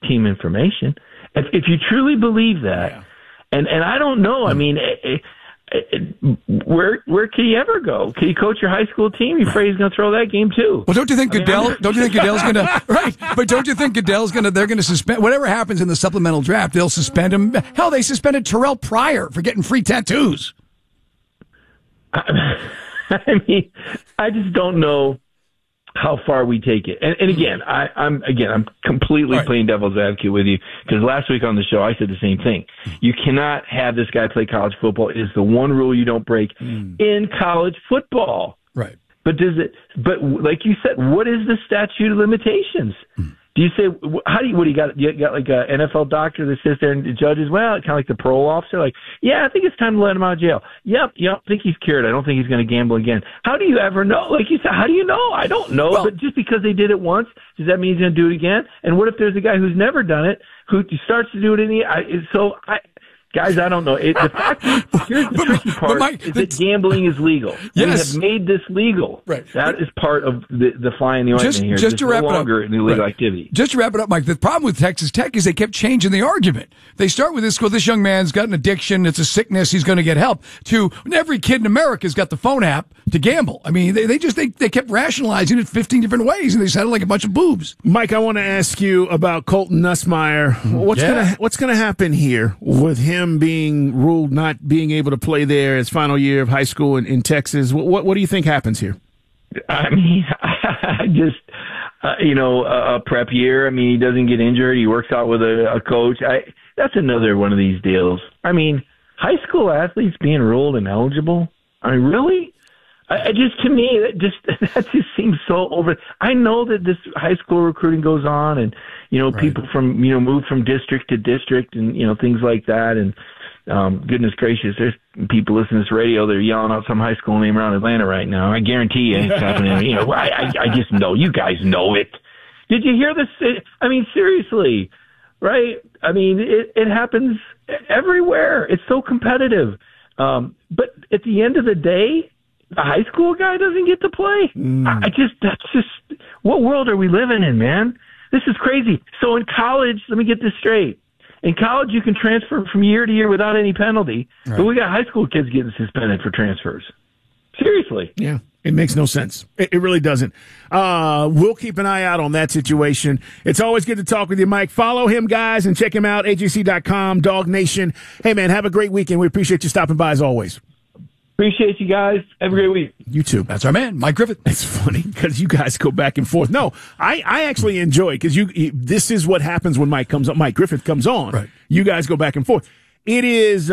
team information. If you truly believe that, and I don't know, I mean, where could he ever go? Could he coach your high school team? You're afraid he's going to throw that game too? Well, don't you think Goodell's going to right? But don't you think Goodell's going to? They're going to suspend whatever happens in the supplemental draft. They'll suspend him. Hell, they suspended Terrell Pryor for getting free tattoos. I mean, I just don't know how far we take it. And again, I'm completely playing devil's advocate with you, because last week on the show I said the same thing. You cannot have this guy play college football. It is the one rule you don't break in college football. Right. But but like you said, what is the statute of limitations? Do you say, what do you got? You got like an NFL doctor that sits there and judges, well, kind of like the parole officer, like, yeah, I think it's time to let him out of jail. Yep, think he's cured. I don't think he's going to gamble again. How do you ever know? Like you said, how do you know? I don't know. Well, but just because they did it once, does that mean he's going to do it again? And what if there's a guy who's never done it, who starts to do it guys, I don't know. Here's the tricky part, is that gambling is legal. Yes. We have made this legal. Right. That is part of the fly in the ointment here. Just to wrap it up. No longer an illegal activity. Just to wrap it up, Mike, the problem with Texas Tech is they kept changing the argument. They start with this, well, this young man's got an addiction, it's a sickness, he's going to get help, to every kid in America's got the phone app to gamble. I mean, they kept rationalizing it 15 different ways, and they sounded like a bunch of boobs. Mike, I want to ask you about Colton Nussmeier. What's going to happen here with him being ruled not being able to play there his final year of high school in Texas? What do you think happens here? I mean, I just, a prep year. I mean, he doesn't get injured. He works out with a coach. That's another one of these deals. I mean, high school athletes being ruled ineligible. I mean, really? To me, that just seems so over. I know that this high school recruiting goes on, and people from move from district to district, and things like that. And goodness gracious, there's people listening to this radio. They're yelling out some high school name around Atlanta right now. I guarantee you it's happening. I just know you guys know it. Did you hear this? I mean, seriously, right? I mean, it happens everywhere. It's so competitive. But at the end of the day, the high school guy doesn't get to play. That's just, what world are we living in, man? This is crazy. So in college, let me get this straight. In college, you can transfer from year to year without any penalty, but we got high school kids getting suspended for transfers. Seriously. Yeah, it makes no sense. It really doesn't. We'll keep an eye out on that situation. It's always good to talk with you, Mike. Follow him, guys, and check him out, AJC.com, Dog Nation. Hey, man, have a great weekend. We appreciate you stopping by as always. Appreciate you guys. Have a great week. You too. That's our man, Mike Griffith. It's funny because you guys go back and forth. No, I actually enjoy it because this is what happens when Mike Griffith comes on. Right. You guys go back and forth. It is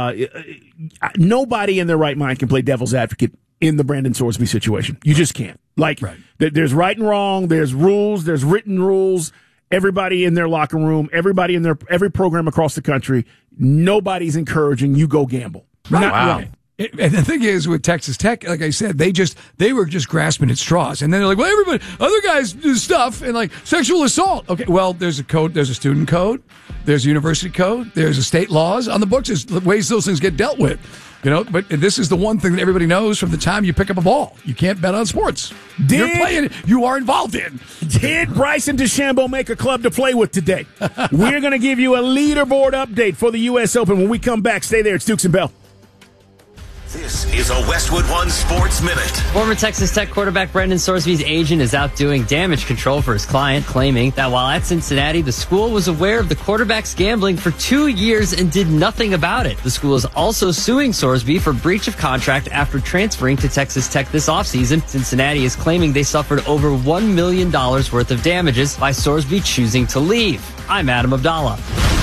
nobody in their right mind can play devil's advocate in the Brandon Sorsby situation. You just can't. There's right and wrong. There's rules. There's written rules. Everybody in their locker room, everybody in every program across the country, nobody's encouraging you go gamble. Wow. And the thing is, with Texas Tech, like I said, they were just grasping at straws. And then they're like, well, everybody, other guys do stuff, and like sexual assault. Okay, well, there's a code, there's a student code, there's a university code, there's a state laws on the books, there's ways those things get dealt with. But this is the one thing that everybody knows from the time you pick up a ball. You can't bet on sports. You're playing it, you are involved in. Did Bryson DeChambeau make a club to play with today? We're going to give you a leaderboard update for the U.S. Open when we come back. Stay there. It's Dukes and Bell. This is a Westwood One Sports Minute. Former Texas Tech quarterback Brendan Sorsby's agent is out doing damage control for his client, claiming that while at Cincinnati, the school was aware of the quarterback's gambling for 2 years and did nothing about it. The school is also suing Sorsby for breach of contract after transferring to Texas Tech this offseason. Cincinnati is claiming they suffered over $1 million worth of damages by Sorsby choosing to leave. I'm Adam Abdallah.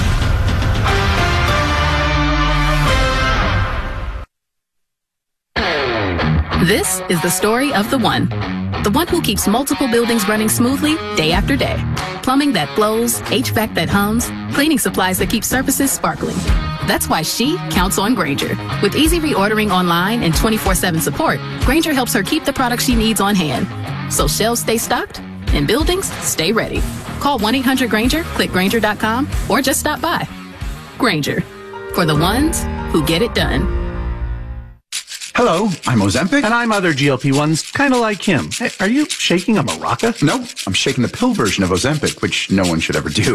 This is the story of the one who keeps multiple buildings running smoothly day after day. Plumbing that flows, HVAC that hums, cleaning supplies that keep surfaces sparkling. That's why she counts on Grainger. With easy reordering online and 24/7 support, Grainger helps her keep the products she needs on hand. So shelves stay stocked and buildings stay ready. Call 1-800-GRAINGER, click Grainger.com, or just stop by. Grainger, for the ones who get it done. Hello, I'm Ozempic, and I'm other GLP-1s, kind of like him. Hey, are you shaking a maraca? No, I'm shaking the pill version of Ozempic, which no one should ever do.